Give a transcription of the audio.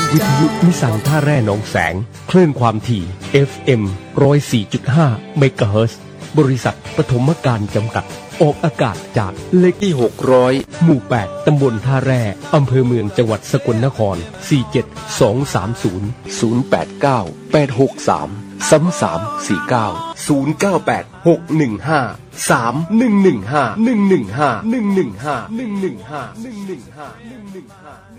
วิทยุนิสันท่าแร่หนองแสงคลื่นความถี่ FM 104.5 เมกะเฮิรตซ์บริษัทปฐมการจำกัดออกอากาศจากเลขที่600หมู่8ตำบลท่าแร่อำเภอเมืองจังหวัดสกลนคร47230 089 863 3349 098 615 3115 115 115 115 115 115